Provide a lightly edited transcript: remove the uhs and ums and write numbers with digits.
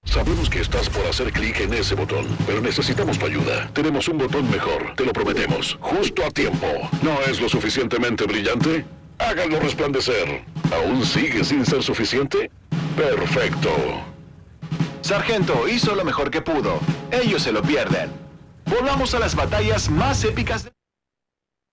Sabemos que estás por hacer clic en ese botón, pero necesitamos tu ayuda. Tenemos un botón mejor, te lo prometemos. Justo a tiempo. ¿No es lo suficientemente brillante? Háganlo resplandecer. ¿Aún sigue sin ser suficiente? Perfecto. Sargento hizo lo mejor que pudo. Ellos se lo pierden. Volvamos a las batallas más épicas de...